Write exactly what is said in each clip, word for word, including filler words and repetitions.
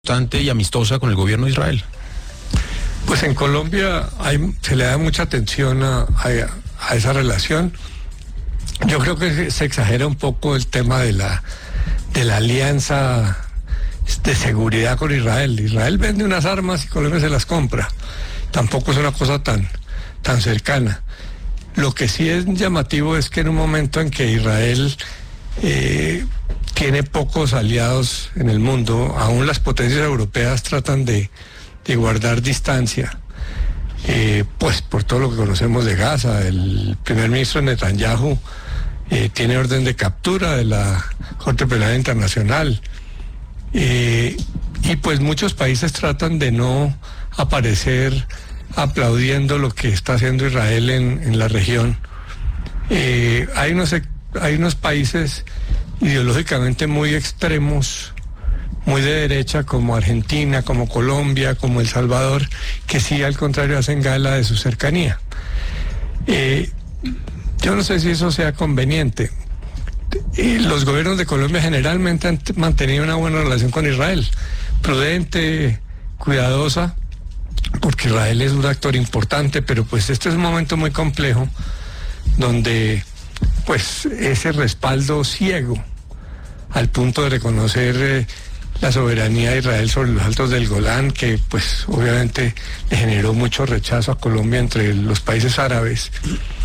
constante y amistosa con el gobierno de Israel? Pues en Colombia hay, se le da mucha atención a, a, a esa relación. Yo creo que se exagera un poco el tema de la, de la alianza de seguridad con Israel. Israel vende unas armas y Colombia se las compra. Tampoco es una cosa tan, tan cercana. Lo que sí es llamativo es que en un momento en que Israel eh, tiene pocos aliados en el mundo, aún las potencias europeas tratan de, de guardar distancia, eh, pues por todo lo que conocemos de Gaza. El primer ministro Netanyahu eh, tiene orden de captura de la Corte Penal Internacional, eh, y pues muchos países tratan de no aparecer aplaudiendo lo que está haciendo Israel en, en la región. Eh, hay unos, hay unos países ideológicamente muy extremos, muy de derecha, como Argentina, como Colombia, como El Salvador, que sí, al contrario, hacen gala de su cercanía. Eh, yo no sé si eso sea conveniente. Eh, los gobiernos de Colombia generalmente han mantenido una buena relación con Israel, prudente, cuidadosa, porque Israel es un actor importante, pero pues este es un momento muy complejo donde pues ese respaldo ciego al punto de reconocer eh, la soberanía de Israel sobre los altos del Golán, que pues obviamente le generó mucho rechazo a Colombia entre los países árabes,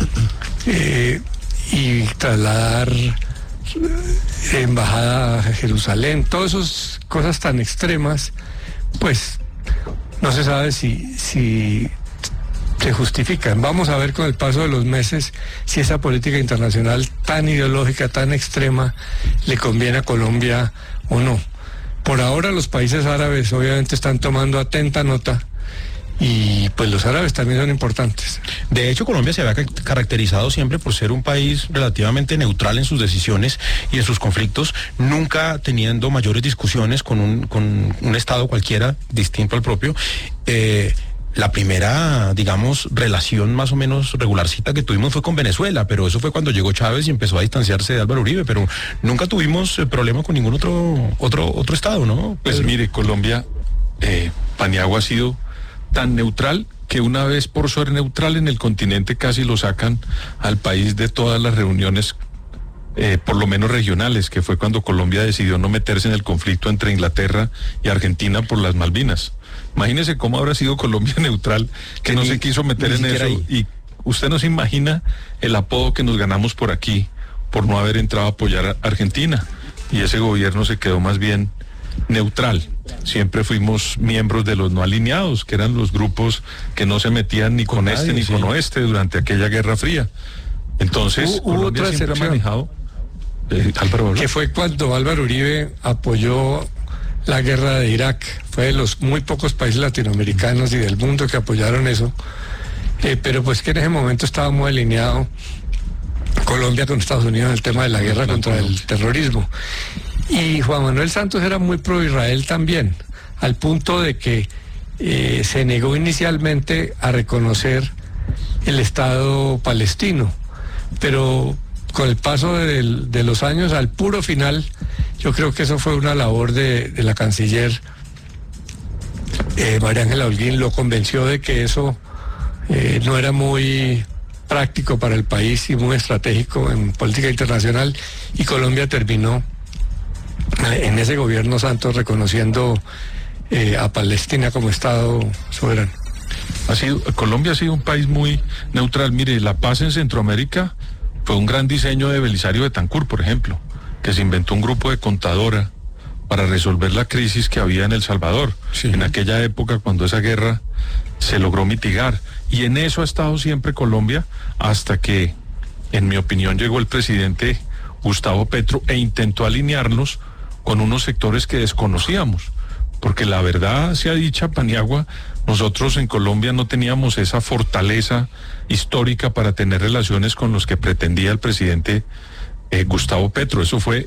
eh, y trasladar embajada a Jerusalén, todas esas cosas tan extremas, pues no se sabe si, si se justifican. Vamos a ver con el paso de los meses si esa política internacional tan ideológica, tan extrema, le conviene a Colombia o no. Por ahora los países árabes obviamente están tomando atenta nota, y pues los árabes también son importantes. De hecho, Colombia se había caracterizado siempre por ser un país relativamente neutral en sus decisiones y en sus conflictos, nunca teniendo mayores discusiones con un, con un Estado cualquiera distinto al propio. Eh, la primera, digamos, relación más o menos regularcita que tuvimos fue con Venezuela, pero eso fue cuando llegó Chávez y empezó a distanciarse de Álvaro Uribe, pero nunca tuvimos problema con ningún otro, otro, otro Estado, ¿no? Pues mire, Colombia, eh, Paniagua ha sido tan neutral que una vez por ser neutral en el continente casi lo sacan al país de todas las reuniones, eh, por lo menos regionales, que fue cuando Colombia decidió no meterse en el conflicto entre Inglaterra y Argentina por las Malvinas. Imagínese cómo habrá sido Colombia neutral, que, que no ni, se quiso meter en eso. Ahí. Y usted no se imagina el apodo que nos ganamos por aquí por no haber entrado a apoyar a Argentina, y ese gobierno se quedó más bien neutral. Siempre fuimos miembros de los no alineados, que eran los grupos que no se metían ni con, con este nadie, ni sí. con oeste durante aquella Guerra Fría. Entonces, hubo Colombia otra siempre ha manejado. Eh, Álvaro, que fue cuando Álvaro Uribe apoyó la guerra de Irak. Fue de los muy pocos países latinoamericanos y del mundo que apoyaron eso. Eh, pero pues que en ese momento estaba muy alineado Colombia con Estados Unidos en el tema de la guerra contra el terrorismo. Y Juan Manuel Santos era muy pro Israel también, al punto de que eh, se negó inicialmente a reconocer el Estado palestino, pero con el paso de, de los años, al puro final, yo creo que eso fue una labor de, de la canciller eh, María Ángela Holguín, lo convenció de que eso eh, no era muy práctico para el país y muy estratégico en política internacional, y Colombia terminó en ese gobierno Santos reconociendo eh, a Palestina como Estado soberano. Ha sido, Colombia ha sido un país muy neutral. Mire, la paz en Centroamérica fue un gran diseño de Belisario Betancur, por ejemplo, que se inventó un grupo de contadora para resolver la crisis que había en El Salvador, sí. en aquella época cuando esa guerra se logró mitigar. Y en eso ha estado siempre Colombia, hasta que, en mi opinión, llegó el presidente Gustavo Petro e intentó alinearnos con unos sectores que desconocíamos, porque la verdad sea dicha, Paniagua, nosotros en Colombia no teníamos esa fortaleza histórica para tener relaciones con los que pretendía el presidente eh, Gustavo Petro. Eso fue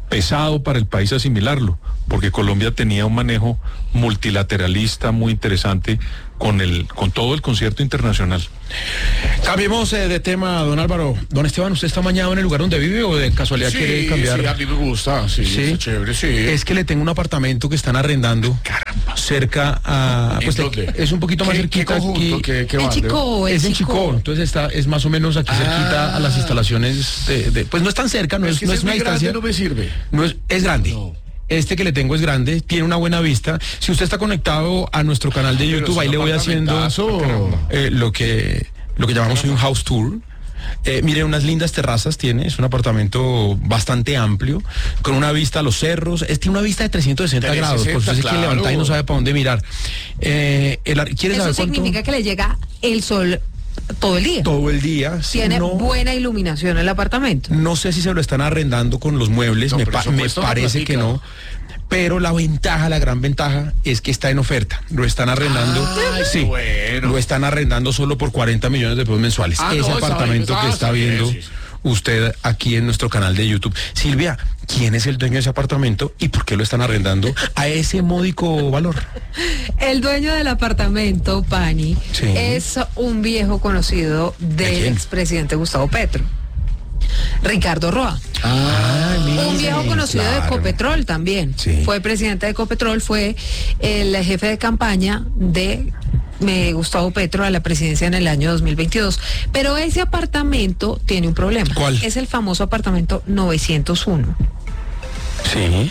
pesado para el país asimilarlo, porque Colombia tenía un manejo multilateralista muy interesante con el con todo el concierto internacional. Cambiemos eh, de tema, don Álvaro. Don Esteban, ¿usted está mañado en el lugar donde vive o de casualidad Sí, quiere cambiar? sí, a mí me gusta, sí, Sí. está chévere, sí. Es que le tengo un apartamento que están arrendando cerca a... ¿En Pues, dónde? es un poquito más ¿Qué- cerquita qué conjunto? aquí. ¿Qué, qué En barrio? Chico, Es en Chicó, entonces está, es más o menos aquí Ah. cerquita a las instalaciones de, de- pues no es tan cerca, no Es es, que no si es una muy grande distancia. no me sirve. No es, es grande. No. Este que le tengo es grande, tiene una buena vista. Si usted está conectado a nuestro canal de Pero YouTube, es ahí un le voy haciendo apartamentazo. eh, lo que lo que llamamos un house tour. Eh, mire, unas lindas terrazas tiene, es un apartamento bastante amplio, con una vista a los cerros, es, tiene una vista de trescientos sesenta grados, por eso es que claro. levanta y no sabe para dónde mirar. Eh, el ar- ¿Quiere Eso saber cuánto? significa que le llega el sol todo el día. Todo el día. sí, Tiene no, buena iluminación el apartamento. no sé si se lo están arrendando con los muebles, No, me, pero pa- eso me cuesta una parece que platica. no. Pero la ventaja, la gran ventaja es que está en oferta. Lo están arrendando. Ay, sí, bueno. lo están arrendando solo por cuarenta millones de pesos mensuales. Ah, Ese no, está apartamento bien, que ah, está está bien, viendo sí, sí. usted aquí en nuestro canal de YouTube. Silvia, ¿quién es el dueño de ese apartamento y por qué lo están arrendando a ese módico valor? El dueño del apartamento, Pani, Sí. es un viejo conocido ¿De del quién? expresidente Gustavo Petro, Ricardo Roa. Ah, Un viejo conocido de claro. Ecopetrol también. Sí. Fue presidente de Ecopetrol, fue el jefe de campaña de eh, Gustavo Petro a la presidencia en el año dos mil veintidós. Pero ese apartamento tiene un problema. ¿Cuál? Es el famoso apartamento novecientos uno. Sí.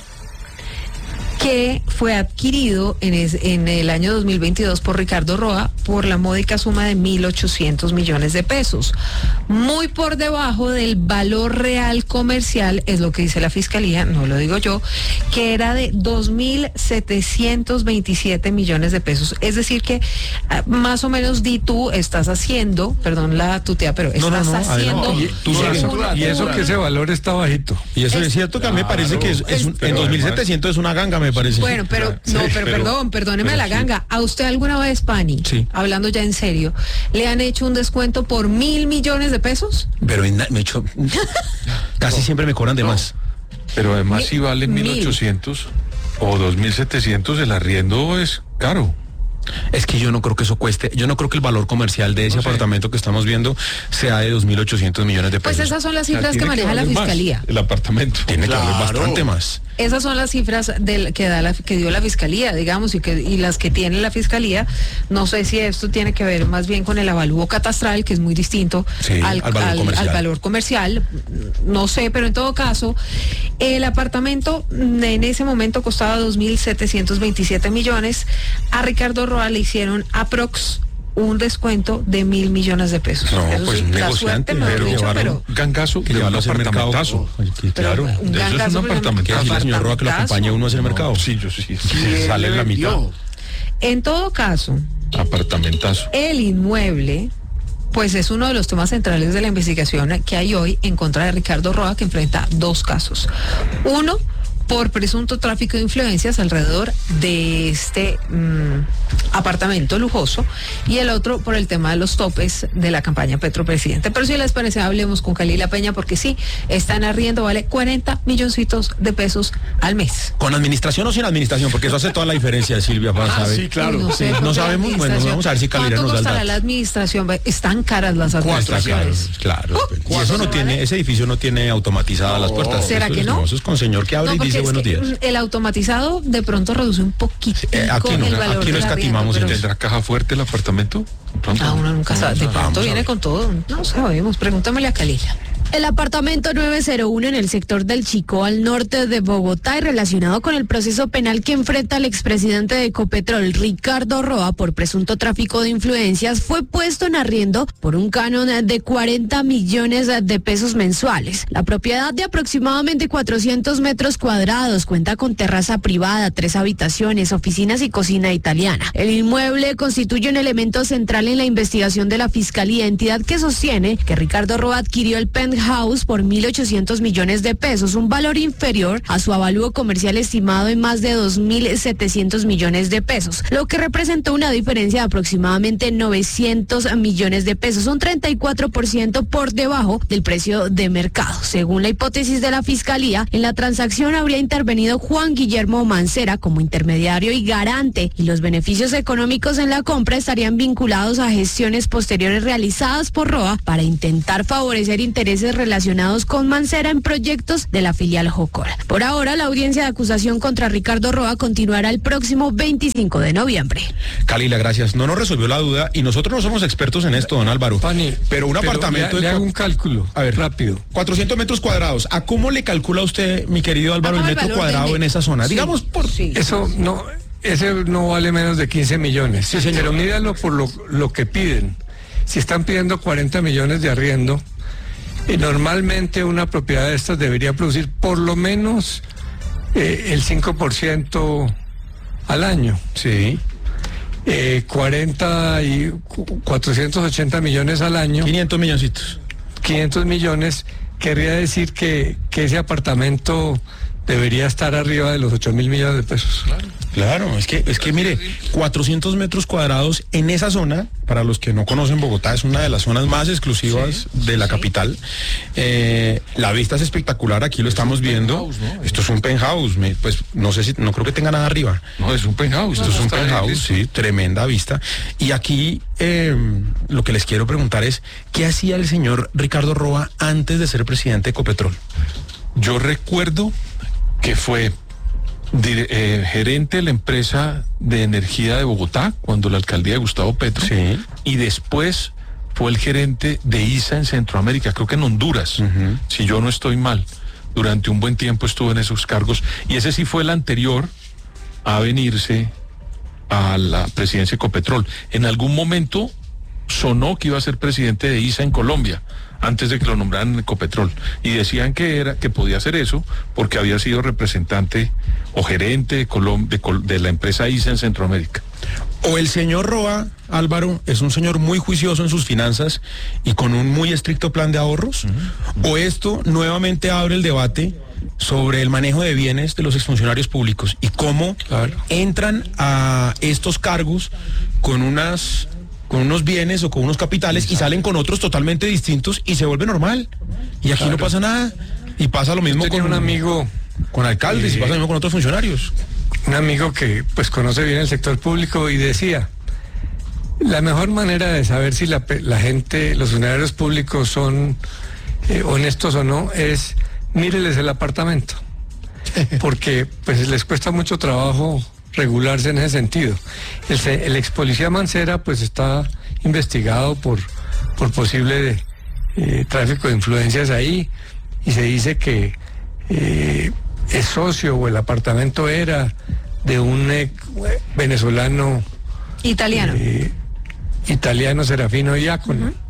Que fue adquirido en, es- en el año dos mil veintidós por Ricardo Roa por la módica suma de mil ochocientos millones de pesos. Muy por debajo del valor real comercial, es lo que dice la Fiscalía, no lo digo yo, que era de dos mil setecientos veintisiete millones de pesos. Es decir que ah, más o menos di tú estás haciendo, perdón la tutea, pero No, no, estás no, haciendo... adelante. Y- Tú y sigues. eso- una- Y eso que ese valor está bajito. Y eso es, Es- cierto que a mí me parece que es, es un- en pero dos mil además- setecientos es una ganga, me parece. Bueno, pero no, Sí, pero, pero- perdón, perdóneme pero la sí. ganga. ¿A usted alguna vez, Pani, Sí. hablando ya en serio, le han hecho un descuento por mil millones de pesos? Pero en- me echo, casi siempre me cobran de más. Pero además Mil- si vale mil. mil ochocientos o dos mil setecientos, el arriendo es caro. Es que yo no creo que eso cueste, yo no creo que el valor comercial de ese No sé. apartamento que estamos viendo sea de dos mil ochocientos millones de pesos. Pues esas son las O sea, cifras que tiene maneja la valer más Fiscalía. el apartamento. Tiene que haber Claro. bastante más. Esas son las cifras del, que, da la, que dio la Fiscalía, digamos, y, que, y las que tiene la Fiscalía. No sé si esto tiene que ver más bien con el avalúo catastral, que es muy distinto Sí, al valor comercial. al valor comercial. No sé, pero en todo caso, el apartamento en ese momento costaba dos mil setecientos veintisiete millones. A Ricardo Roa le hicieron aprox un descuento de mil millones de pesos. No, Eso pues sí, la negociante, suerte, mejor pero dicho, llevaron pero... Gangazo Que de un llevarlo a hacer mercado. apartamentazo. Oye, que Pero claro. un Eso es un gangazo, pero- apartamento. ¿Qué decir, señor Roa, que lo acompañe uno a hacer mercado? Sí, yo sí. ¿Quién Sale le en la mitad. vendió? En todo caso, Apartamentazo. el inmueble, pues es uno de los temas centrales de la investigación que hay hoy en contra de Ricardo Roa, que enfrenta dos casos. Uno, por presunto tráfico de influencias alrededor de este mm, apartamento lujoso, y el otro por el tema de los topes de la campaña Petro Presidente. Pero si les parece, hablemos con Kalila Peña, porque sí, están arriendo, vale cuarenta milloncitos de pesos al mes. ¿Con administración o sin administración? Porque eso hace toda la diferencia, Silvia, para Ah, saber. sí, claro. Uy, Sí, sé, no porque la sabemos, bueno, administración- vamos a ver si Kalila ¿Cuánto nos da el costará dato. la administración? Están caras las Está claro, administraciones. claro. Uh, y eso no ¿cuánto tiene, vale? ese edificio no tiene automatizadas las puertas. ¿Será Eso que es- no? Eso es con señor que abre No, y porque dice es buenos que, días. mm, el automatizado de pronto reduce un poquito Eh, aquí no, el valor aquí no del escatimamos arriendo, en pero- ¿Tendrá caja fuerte el apartamento? Pronto. Ah, uno nunca sabe, de Vamos pronto a viene ver. con todo, no sabemos, pregúntamele a Kalila. El apartamento nueve cero uno en el sector del Chicó, al norte de Bogotá, y relacionado con el proceso penal que enfrenta el expresidente de Ecopetrol, Ricardo Roa, por presunto tráfico de influencias, fue puesto en arriendo por un canon de cuarenta millones de pesos mensuales. La propiedad, de aproximadamente cuatrocientos metros cuadrados, cuenta con terraza privada, tres habitaciones, oficinas y cocina italiana. El inmueble constituye un elemento central central en la investigación de la Fiscalía, entidad que sostiene que Ricardo Roa adquirió el penthouse por mil ochocientos millones de pesos, un valor inferior a su avalúo comercial estimado en más de dos mil setecientos millones de pesos, lo que representó una diferencia de aproximadamente novecientos millones de pesos, un treinta y cuatro por ciento por debajo del precio de mercado. Según la hipótesis de la Fiscalía, en la transacción habría intervenido Juan Guillermo Mancera como intermediario y garante, y los beneficios económicos en la compra estarían vinculados a gestiones posteriores realizadas por Roa para intentar favorecer intereses relacionados con Mancera en proyectos de la filial Jocora. Por ahora, la audiencia de acusación contra Ricardo Roa continuará el próximo veinticinco de noviembre. Calila, gracias. No nos resolvió la duda y nosotros no somos expertos en esto, don Álvaro. Pani, pero un pero apartamento... Le, de le hago un cálculo, a ver, rápido. cuatrocientos metros cuadrados. ¿A cómo le calcula usted, mi querido Álvaro, el metro cuadrado de... en esa zona? Sí, digamos por... Sí. Eso no... Ese no vale menos de quince millones. Sí, señor. Pero míralo por lo, lo que piden. Si están pidiendo cuarenta millones de arriendo, y normalmente una propiedad de estas debería producir por lo menos eh, el cinco por ciento al año. Sí. Eh, cuarenta y cuatrocientos ochenta millones al año. quinientos milloncitos. quinientos millones, querría decir que, que ese apartamento debería estar arriba de los ocho mil millones de pesos. Claro. Claro, es que, es que mire, cuatrocientos metros cuadrados en esa zona, para los que no conocen Bogotá, es una de las zonas más exclusivas sí, de la sí. capital. Eh, la vista es espectacular, aquí lo estamos viendo. ¿No? Esto es un penthouse, me, pues no sé si, no creo que tenga nada arriba. No, es un penthouse. Esto no, es un penthouse, sí, tremenda vista. Y aquí eh, lo que les quiero preguntar es, ¿qué hacía el señor Ricardo Roa antes de ser presidente de Ecopetrol? Yo recuerdo que fue Dire, eh, gerente de la empresa de energía de Bogotá, cuando la alcaldía de Gustavo Petro, sí. y después fue el gerente de I S A en Centroamérica, creo que en Honduras, uh-huh. si yo no estoy mal. Durante un buen tiempo estuvo en esos cargos, y ese sí fue el anterior a venirse a la presidencia de Ecopetrol. En algún momento sonó que iba a ser presidente de I S A en Colombia, antes de que lo nombraran en Ecopetrol, y decían que era que podía hacer eso porque había sido representante o gerente de, Colom de, Col de la empresa I S A en Centroamérica. O el señor Roa, Álvaro, es un señor muy juicioso en sus finanzas y con un muy estricto plan de ahorros, uh-huh. o esto nuevamente abre el debate sobre el manejo de bienes de los exfuncionarios públicos y cómo claro. entran a estos cargos con unas... con unos bienes o con unos capitales Exacto. y salen con otros totalmente distintos y se vuelve normal. Y aquí claro. no pasa nada. Y pasa lo mismo con un amigo, con alcaldes, eh, y pasa lo mismo con otros funcionarios. Un amigo que pues conoce bien el sector público y decía, la mejor manera de saber si la, la gente, los funcionarios públicos son eh, honestos o no, es míreles el apartamento. Porque pues les cuesta mucho trabajo regularse en ese sentido. El, el ex policía Mancera pues está investigado por, por posible eh, tráfico de influencias ahí, y se dice que eh, es socio o el apartamento era de un eh, venezolano italiano eh, italiano Serafino Diácono. Uh-huh.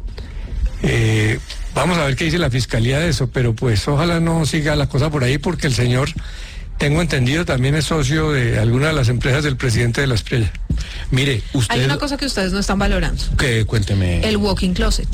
eh, vamos a ver qué dice la fiscalía de eso, pero pues ojalá no siga la cosa por ahí, porque el señor, tengo entendido, también es socio de alguna de las empresas del presidente de la Espriella. Mire, usted... Hay una cosa que ustedes no están valorando. ¿Qué? Cuénteme. El walk-in closet.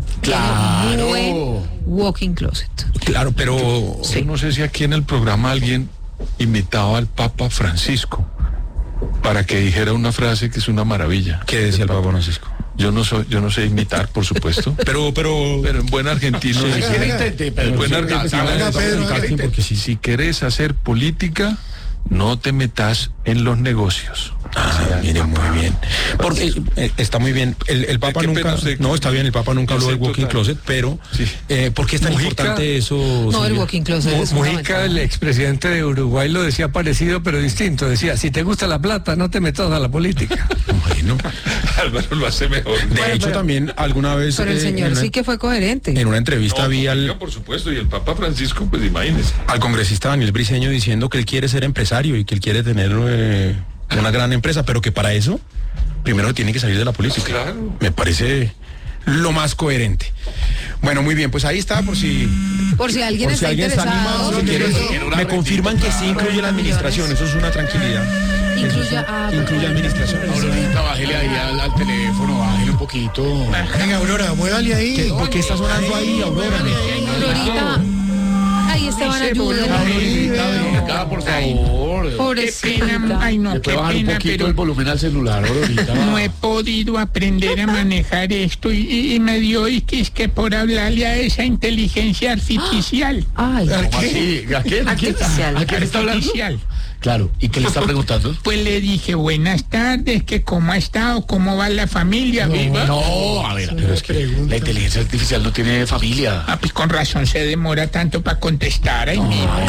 Claro. Buen walk-in closet. Claro, pero... Yo, sí. yo no sé si aquí en el programa alguien imitaba al Papa Francisco para que dijera una frase que es una maravilla. ¿Qué decía el Papa, Papa Francisco? Yo no soy, yo no sé imitar, por supuesto. pero, pero, pero en buen argentino. Sí, si sí, intente, pero en buen argentino. Porque si, si querés hacer política, no te metas en los negocios. Ah, mire, muy bien. Porque eh, está muy bien. El, el Papa nunca, no, está bien, el Papa nunca habló del walk-in closet, pero sí. eh, ¿por qué es tan Mujica, importante eso? No, señor? El walk-in closet Mu es Mujica, el expresidente de Uruguay, lo decía parecido, pero distinto. Decía, si te gusta la plata, no te metas a la política. Bueno, Álvaro lo hace mejor. De bueno, hecho, pero, también alguna vez... Pero el eh, señor una, sí que fue coherente. En una entrevista no, vi al... No, por supuesto, y el Papa Francisco, pues imagínese. Al congresista Daniel Briceño diciendo que él quiere ser empresario y que él quiere tener... Eh, una gran empresa, pero que para eso primero tiene que salir de la política. Claro. Me parece lo más coherente. Bueno, muy bien, pues ahí está, por si por si alguien por está si alguien interesado. Está animado, si quiere, me confirman que sí incluye la administración, eso es una tranquilidad. Incluya, ah, incluye administración. Aurorita, bájele ahí al, al teléfono, bájele un poquito. Venga, Aurora, muévale ahí. ¿Qué, ¿Por qué está sonando ahí, Aurora? Aurorita, ahí Esteban, ayúdenme. Aurorita, venga, por favor. Qué Pobrecita. pena, ay no, ¿Le qué puede bajar un pena, poquito pero el volumen al celular, Aurorita? no he podido aprender a manejar esto y, y- y me dio y que es que por hablarle a esa inteligencia artificial. Ay, ¿Cómo así? ¿A quién? ¿A quién? Artificial. ¿A quién está hablando? Artificial. Claro, ¿y qué le está preguntando? Pues le dije, buenas tardes, que cómo ha estado, cómo va la familia, viva. No, a ver, pero es que la inteligencia artificial no tiene familia. Ah, pues con razón se demora tanto para contestar. Ay, mira.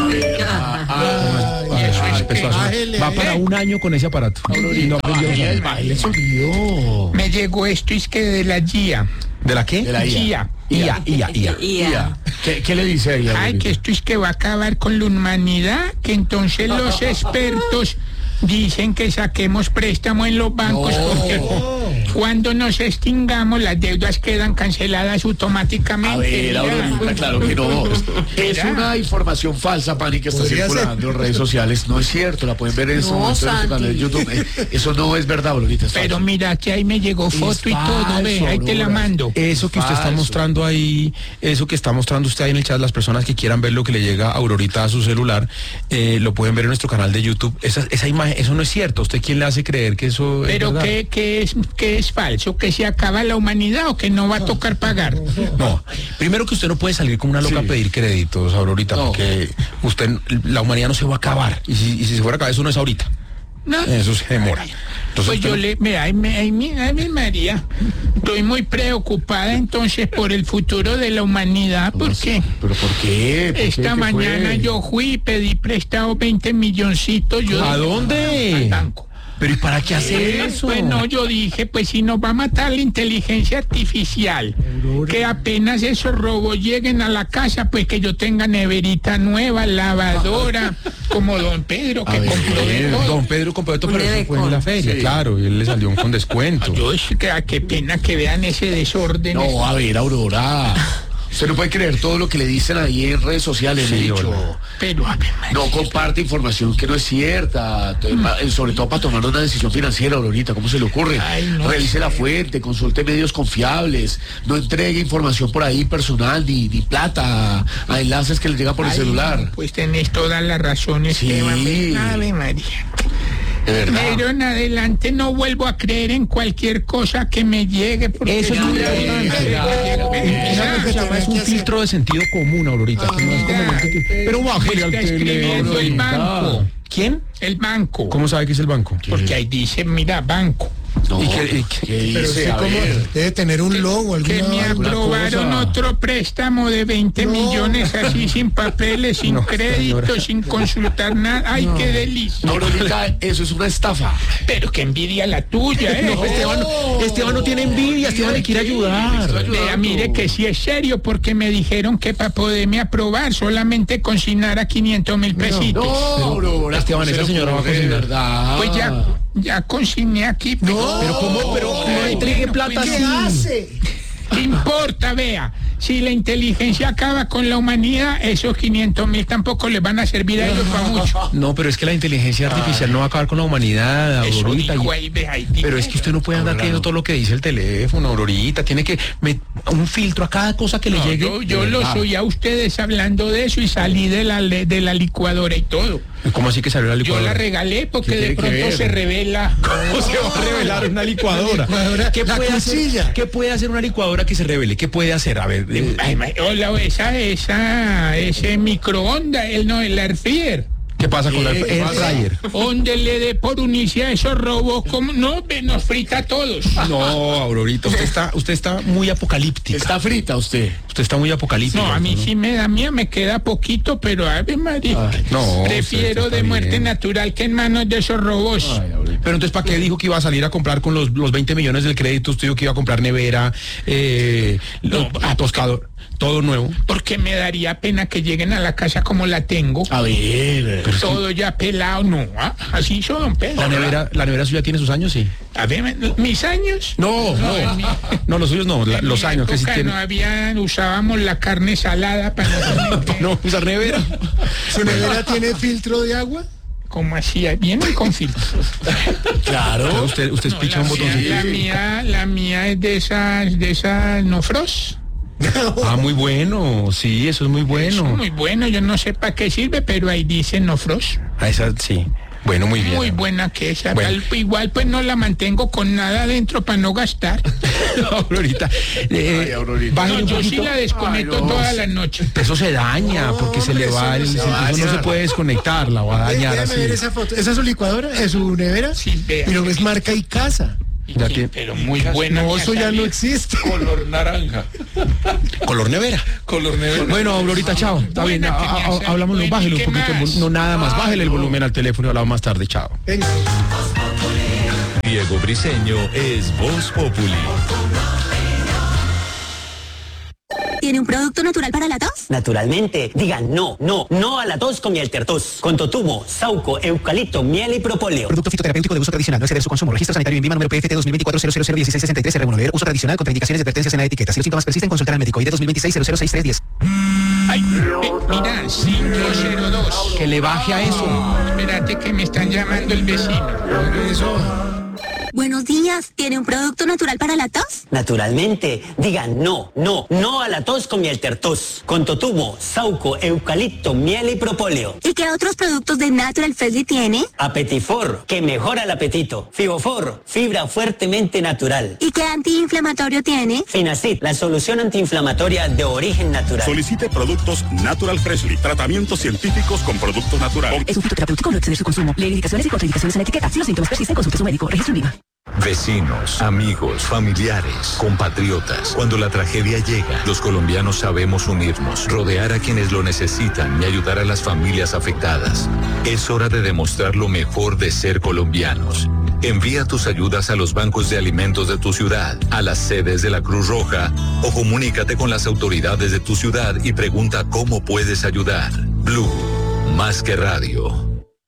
Y eso es que Bájele Va ahí. para un año con ese aparato. Y no aprendió Bájele nada. el baile sonido. me llegó esto, es que de la G I A. ¿De la qué? De la I A. I A, I A, I A. I A. ¿Qué, qué le dice ahí? Ay, Aurorita? que esto es que va a acabar con la humanidad, que entonces los expertos dicen que saquemos préstamo en los bancos No. porque cuando nos extingamos las deudas quedan canceladas automáticamente. A ver, Mira. Aurorita, claro que no. Es Mira. una información falsa, Pani, que está Podría circulando en redes sociales. No es cierto, la pueden ver en este No, momento en su canal de Santi. YouTube. Eh, Eso no es verdad, Aurorita, es Pero falso. mira que ahí me llegó foto y todo, falso, ve, ahí te la Aurora. mando. Eso que usted está Falso. mostrando ahí, eso que está mostrando usted ahí en el chat, las personas que quieran ver lo que le llega a Aurorita a su celular, eh, lo pueden ver en nuestro canal de YouTube. Esa, esa imagen, eso no es cierto. ¿Usted quién le hace creer que eso es Pero verdad? que, que es que es falso, que se acaba la humanidad o que no va a tocar pagar. No, primero que usted no puede salir como una loca Sí. a pedir créditos, Aurorita, No. porque usted, la humanidad no se va a acabar. Y si, y si se fuera a acabar, eso no es ahorita. No. Eso se demora. Entonces, Pues usted yo no- le, mira, ay, me- ay, mi- ay, mi María, estoy muy preocupada entonces por el futuro de la humanidad, porque ¿Pero por qué? ¿Por qué? esta ¿Qué mañana fue? yo fui y pedí prestado veinte milloncitos. Yo ¿A dije, dónde? al banco. Pero ¿y para qué hacer Eh, eso? Pues no, yo dije, pues si nos va a matar la inteligencia artificial, que apenas esos robos lleguen a la casa, pues que yo tenga neverita nueva, lavadora, como don Pedro, que A ver, compró de todo. Don Pedro compró esto, pero eso fue en nevecón. la feria, Sí. claro, y él le salió con descuento. Yo es que ah, qué pena que vean ese desorden. No, a ver, Aurora. Usted no puede creer todo lo que le dicen ahí en redes sociales, Sí, de hecho. Aurora. Pero a ver, María. No comparte información que no es cierta, to- pa- eh, sobre todo para tomar una decisión financiera, Aurorita, ¿cómo se le ocurre? Ay, no Revise sé. la fuente, consulte medios confiables, no entregue información por ahí personal ni, ni plata a, a enlaces que le llegan por el Ay, celular. Pues tenés todas las razones, Sí. Esteban. Ave María. De verdad. Pero en adelante no vuelvo a creer en cualquier cosa que me llegue. Porque Eso es ya- muy ya- importante. ya- ya- Eso ya- es lo que se llama, es un filtro de sentido común, Aurorita. que no es como Ah, que- Pero bájele al está escribiendo el teléfono. banco. ¿Quién? El banco. ¿Cómo sabe que es el banco? Porque ahí dice, mira, banco. No, ¿Y qué- y qué- ¿qué Pero dice? usted A cómo ver. debe tener un logo, Que alguna me alguna aprobaron cosa. otro préstamo de veinte No. millones así sin papeles, sin No, crédito, señora. sin consultar nada. Ay, qué delicia. Aurorita, eso es una estafa. Pero que envidia la tuya, ¿eh? No, Esteban, Esteban no tiene envidia, Esteban le quiere ayudar. Vea, mire que sí es serio porque me dijeron que para poderme aprobar solamente consignara quinientos mil pesitos. No, Aurora. Esteban, ¿cómo esa se le señora va a ocurre, de cocinar. verdad. Pues ya, ya consigné aquí. Pero, Pero ¿cómo? Pero no Ay, entregue bueno, plata pues, ¿Qué así. hace? ¿qué importa? Vea, si la inteligencia acaba con la humanidad, esos quinientos mil tampoco les van a servir a ellos para mucho. No, pero es que la inteligencia artificial no va a acabar con la humanidad, Eso Aurorita. dijo y- ahí, ve, ahí Pero dijo. es que usted no puede andar Aurora, creyendo no. todo lo que dice el teléfono, Aurorita. Tiene que meter un filtro a cada cosa que le No, llegue. yo yo De los verdad. oí a ustedes hablando de eso y salí de la, le- de la licuadora y todo. ¿Cómo así que salió la Yo licuadora? la regalé porque ¿Qué de tiene que pronto ver? se revela. ¿Cómo se va a revelar una licuadora? licuadora, ¿Qué la puede cuchilla. hacer? ¿Qué puede hacer una licuadora que se revele? ¿Qué puede hacer? A ver, de- Ay, ma- hola, esa, esa, ese microondas, el no, el air fryer. ¿qué pasa con la ¿Qué air pasa? fryer? Donde le dé por unirse a esos robos, como no, ve, nos frita a todos. No, Aurorita, usted está, usted está muy apocalíptica. Está frita usted. Usted está muy apocalíptica. No, a mí sí me da miedo, me queda poquito, pero Ave María, Ay, no, prefiero usted está de muerte bien. natural que en manos de esos robos. Ay, Aurorita. Pero entonces, ¿para qué dijo que iba a salir a comprar con los, los veinte millones del crédito? Usted dijo que iba a comprar nevera, eh, No, ah, toscador, todo nuevo. Porque me daría pena que lleguen a la casa como la tengo. A ver. Todo ya pelado, no. ah, Así hizo don Pedro. La nevera, la nevera suya tiene sus años, sí. A ver, mis años. No, no, en mi- no, los suyos no, la- en los mi años que sí época tienen. no había, usábamos la carne salada para no tener que- No, usar nevera. ¿Su nevera tiene filtro de agua? ¿Cómo así? Vienen con filtros. Claro. Usted, usted No, espicha la, un mía, botoncito. la mía, la mía es de esas, de esas no frost. Ah, muy bueno. Sí, eso es muy Eso bueno. muy bueno, yo no sé para qué sirve, pero ahí dice no frost. Ah, esa sí. Bueno, muy bien. Muy buena que esa. Bueno. Al- Igual pues no la mantengo con nada adentro para no gastar. Aurorita, eh, Ay, Aurorita. bájale No, un yo sí poquito. la desconecto Ay, no. toda la noche. Eso se daña porque se le eso va no el, se eso daña. no se puede desconectar, la va a dañar Déjeme así. ver esa foto. ¿Esa es su licuadora? ¿Es su nevera? Sí, vea. Pero es marca y casa. Ya que- Pero muy buena. No, me ha eso ya no salido. existe. Color naranja. Color nevera. Color negro. Bueno, Aurorita, chao. Está bien, Buena a- que me a- hace. hablamos, Bueno, bájale ¿y un qué poquito el más? vol- no nada más, bájale el volumen al teléfono y hablamos más tarde, chao. Venga. Diego Briseño es Voz Populi. ¿Tiene un producto natural para la tos? Naturalmente, digan no, no, no a la tos con miel tertos. Con totumo, sauco, eucalipto, miel y propóleo. Producto fitoterapéutico de uso tradicional. No exceder su consumo. Registro sanitario en Vima número P F T dos mil veinticuatro cero cero cero dieciséis sesenta y tres. Se remover. Uso tradicional. Contraindicaciones y advertencias en la etiqueta. Si los síntomas persisten, consultar al médico. I D dos mil veintiséis cero cero seis tres diez. Ay, eh, mira, cinco cero dos. Que le baje a eso. Espérate que me están llamando el vecino. Buenos días. ¿Tiene un producto natural para la tos? Naturalmente, digan no, no, no a la tos con miel tertos. Con totumo, sauco, eucalipto, miel y propóleo. ¿Y qué otros productos de Natural Freshly tiene? Apetifor, que mejora el apetito. Fibofor, fibra fuertemente natural. ¿Y qué antiinflamatorio tiene? Finacid, la solución antiinflamatoria de origen natural. Solicite productos Natural Freshly, tratamientos científicos con productos naturales. Es un fitoterapéutico, no exceder su consumo. Lee indicaciones y contraindicaciones en la etiqueta. Si los síntomas persisten, consulte a su médico. Registro en Vima. Vecinos, amigos, familiares, compatriotas. Cuando la tragedia llega, los colombianos sabemos unirnos, rodear a quienes lo necesitan y ayudar a las familias afectadas. Es hora de demostrar lo mejor de ser colombianos. Envía tus ayudas a los bancos de alimentos de tu ciudad, a las sedes de la Cruz Roja o comunícate con las autoridades de tu ciudad y pregunta cómo puedes ayudar. Blue, más que radio.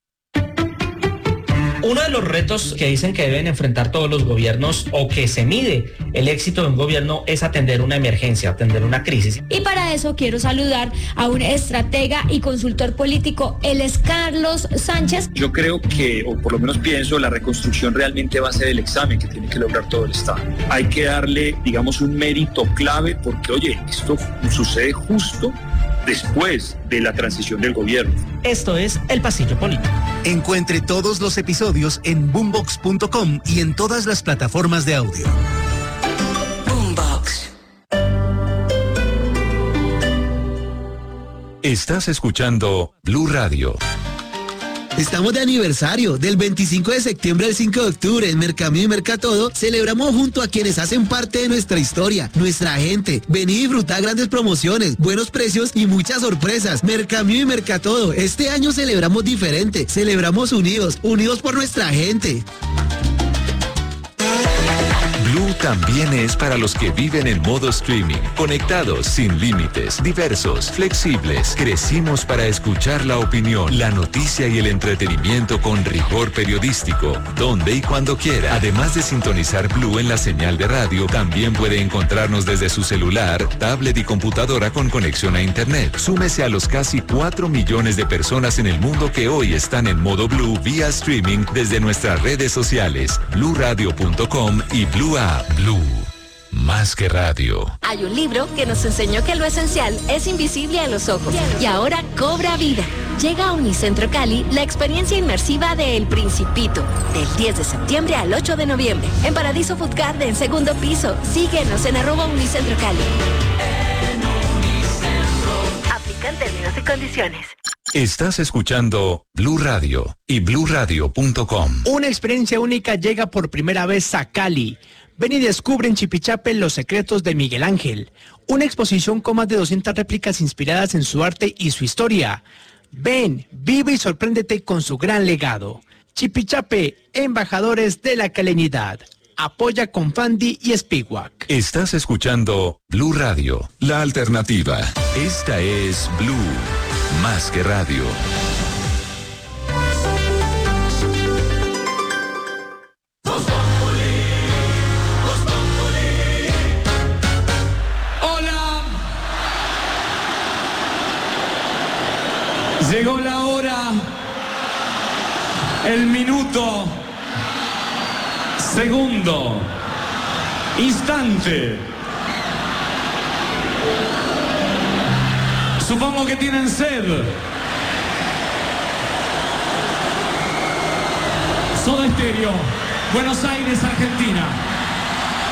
Uno de los retos que dicen que deben enfrentar todos los gobiernos o que se mide el éxito de un gobierno es atender una emergencia, atender una crisis. Y para eso quiero saludar a un estratega y consultor político, él es Carlos Sánchez. Yo creo que, o por lo menos pienso, la reconstrucción realmente va a ser el examen que tiene que lograr todo el Estado. Hay que darle, digamos, un mérito clave porque, oye, esto sucede justo después de la transición del gobierno. Esto es El Pasillo Político. Encuentre todos los episodios en boombox punto com y en todas las plataformas de audio. Boombox. Estás escuchando Blue Radio. Estamos de aniversario, del veinticinco de septiembre al cinco de octubre en Mercamío y Mercatodo. Celebramos junto a quienes hacen parte de nuestra historia, nuestra gente. Vení y disfruta grandes promociones, buenos precios y muchas sorpresas. Mercamío y Mercatodo, este año celebramos diferente, celebramos unidos, unidos por nuestra gente. Blue también es para los que viven en modo streaming, conectados, sin límites, diversos, flexibles. Crecimos para escuchar la opinión, la noticia y el entretenimiento con rigor periodístico, donde y cuando quiera. Además de sintonizar Blue en la señal de radio, también puede encontrarnos desde su celular, tablet y computadora con conexión a internet. Súmese a los casi cuatro millones de personas en el mundo que hoy están en modo Blue vía streaming desde nuestras redes sociales, blue radio punto com y Blue App. Blue, más que radio. Hay un libro que nos enseñó que lo esencial es invisible a los ojos y ahora cobra vida. Llega a Unicentro Cali la experiencia inmersiva de El Principito, del diez de septiembre al ocho de noviembre, en Paradiso Food Garden, segundo piso. Síguenos en arroba Unicentro Cali. Aplican términos y condiciones. Estás escuchando Blue Radio y blue radio punto com. Una experiencia única llega por primera vez a Cali. Ven y descubre en Chipichape los secretos de Miguel Ángel. Una exposición con más de doscientas réplicas inspiradas en su arte y su historia. Ven, vive y sorpréndete con su gran legado. Chipichape, embajadores de la calenidad. Apoya con Fandi y Spiwak. Estás escuchando Blue Radio, la alternativa. Esta es Blue, más que radio. Llegó la hora el minuto, segundo, instante. Supongo que tienen sed. Soda Stereo, Buenos Aires, Argentina.